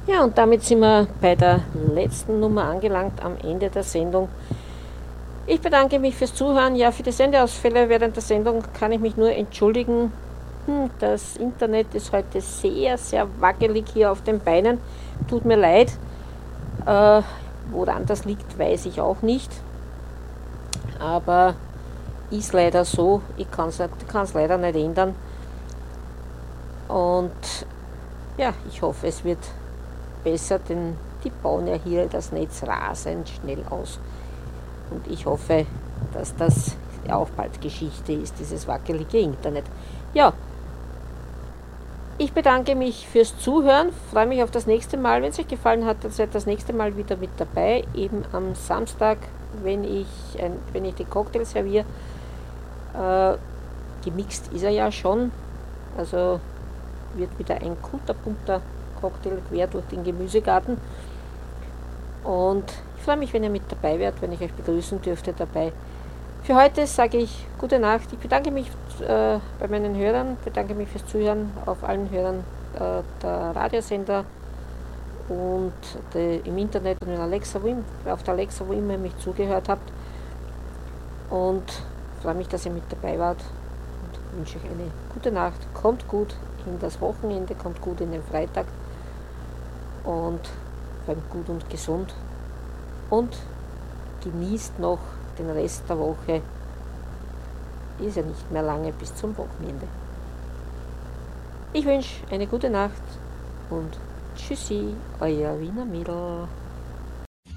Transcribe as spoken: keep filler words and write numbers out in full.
Ja, und damit sind wir bei der letzten Nummer angelangt, am Ende der Sendung. Ich bedanke mich fürs Zuhören. Ja, für die Sendeausfälle während der Sendung kann ich mich nur entschuldigen. Hm, das Internet ist heute sehr, sehr wackelig hier auf den Beinen. Tut mir leid. Äh, woran das liegt, weiß ich auch nicht. Aber ist leider so. Ich kann es leider nicht ändern. Und ja, ich hoffe, es wird besser, denn die bauen ja hier das Netz rasend schnell aus. Und ich hoffe, dass das auch bald Geschichte ist, dieses wackelige Internet. Ja, ich bedanke mich fürs Zuhören, freue mich auf das nächste Mal. Wenn es euch gefallen hat, dann seid das nächste Mal wieder mit dabei, eben am Samstag, wenn ich, ein, wenn ich den Cocktail serviere. Äh, gemixt ist er ja schon, also wird wieder ein kunterbunter Cocktail quer durch den Gemüsegarten. Und ich freue mich, wenn ihr mit dabei werdet, wenn ich euch begrüßen dürfte dabei. Für heute sage ich gute Nacht. Ich bedanke mich äh, bei meinen Hörern, bedanke mich fürs Zuhören auf allen Hörern äh, der Radiosender und de, im Internet und in Alexa, wo, auf der Alexa, wo immer ihr mich zugehört habt. Und freue mich, dass ihr mit dabei wart und wünsche euch eine gute Nacht. Kommt gut in das Wochenende, kommt gut in den Freitag und bleibt gut und gesund und genießt noch den Rest der Woche. Ist ja nicht mehr lange bis zum Wochenende. Ich wünsche eine gute Nacht und tschüssi, euer Wiener Mädel.